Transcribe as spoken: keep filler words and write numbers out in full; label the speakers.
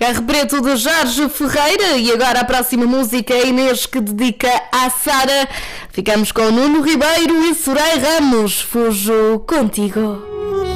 Speaker 1: Carro Preto de Jorge Ferreira. E agora a próxima música é Inês, que dedica à Sara. Ficamos com Nuno Ribeiro e Soraya Ramos. Fujo contigo.